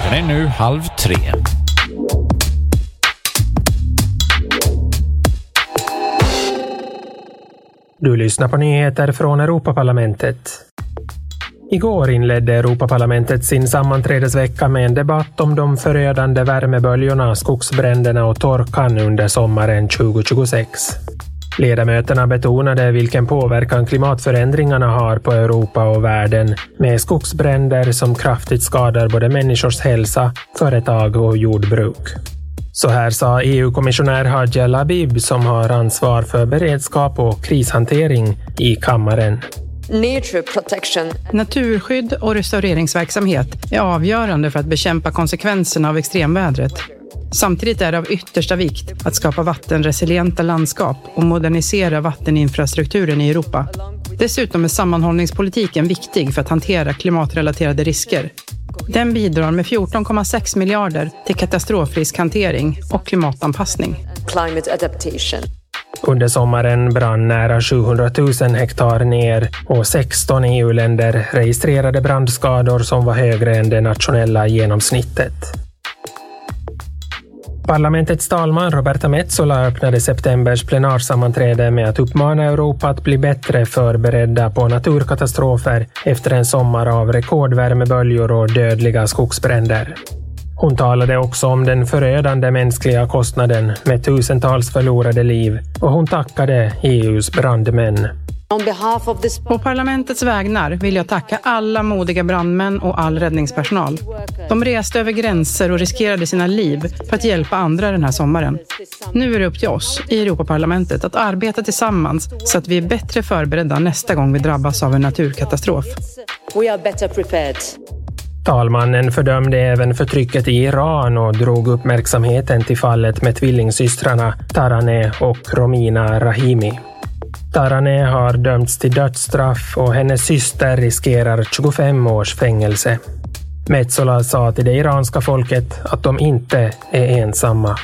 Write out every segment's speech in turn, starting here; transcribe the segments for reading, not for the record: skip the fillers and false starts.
Klockan är nu 2:30. Du lyssnar på nyheter från Europaparlamentet. Igår inledde Europaparlamentet sin sammanträdesvecka med en debatt om de förödande värmeböljorna, skogsbränderna och torkan under sommaren 2026. Ledamöterna betonade vilken påverkan klimatförändringarna har på Europa och världen, med skogsbränder som kraftigt skadar både människors hälsa, företag och jordbruk. Så här sa EU-kommissionär Hadja Labib, som har ansvar för beredskap och krishantering, i kammaren. Naturskydd och restaureringsverksamhet är avgörande för att bekämpa konsekvenserna av extremvädret. Samtidigt är det av yttersta vikt att skapa vattenresilienta landskap och modernisera vatteninfrastrukturen i Europa. Dessutom är sammanhållningspolitiken viktig för att hantera klimatrelaterade risker. Den bidrar med 14,6 miljarder till katastrofriskhantering och klimatanpassning. Under sommaren brann nära 700 000 hektar ner och 16 EU-länder registrerade brandskador som var högre än det nationella genomsnittet. Parlamentets talman Roberta Metsola öppnade septembers plenarsammanträde med att uppmana Europa att bli bättre förberedda på naturkatastrofer efter en sommar av rekordvärmeböljor och dödliga skogsbränder. Hon talade också om den förödande mänskliga kostnaden med tusentals förlorade liv, och hon tackade EU:s brandmän. På parlamentets vägnar vill jag tacka alla modiga brandmän och all räddningspersonal. De reste över gränser och riskerade sina liv för att hjälpa andra den här sommaren. Nu är det upp till oss i Europaparlamentet att arbeta tillsammans så att vi är bättre förberedda nästa gång vi drabbas av en naturkatastrof. Talmannen fördömde även förtrycket i Iran och drog uppmärksamheten till fallet med tvillingsystrarna Taraneh och Romina Rahimi. Taraneh har dömts till dödsstraff och hennes syster riskerar 25 års fängelse. Metsola sa till det iranska folket att de inte är ensamma.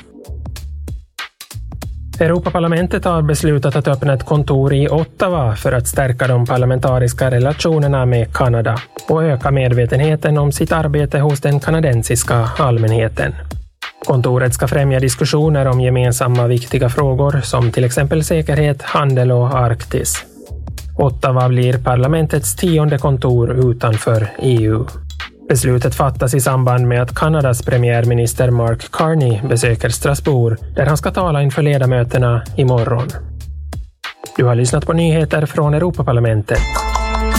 Europaparlamentet har beslutat att öppna ett kontor i Ottawa för att stärka de parlamentariska relationerna med Kanada och öka medvetenheten om sitt arbete hos den kanadensiska allmänheten. Kontoret ska främja diskussioner om gemensamma viktiga frågor som till exempel säkerhet, handel och Arktis. Ottawa blir parlamentets 10:e kontor utanför EU. Beslutet fattas i samband med att Kanadas premiärminister Mark Carney besöker Strasbourg, där han ska tala inför ledamöterna imorgon. Du har lyssnat på nyheter från Europaparlamentet.